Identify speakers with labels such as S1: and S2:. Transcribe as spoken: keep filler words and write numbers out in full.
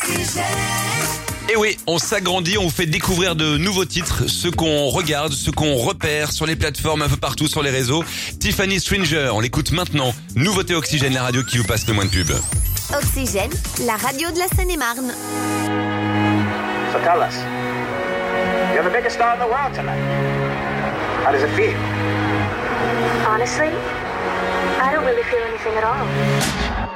S1: Et oui, on s'agrandit, on vous fait découvrir de nouveaux titres, ceux qu'on regarde, ceux qu'on repère sur les plateformes un peu partout sur les réseaux. Tiffany Stranger, on l'écoute maintenant. Nouveauté Oxygène, la radio qui vous passe le moins de pub.
S2: Oxygène, la radio de la Seine-et-Marne.
S3: So tell us, you're the biggest star in the world tonight. How does it feel?
S4: Honestly, I don't really feel anything at all.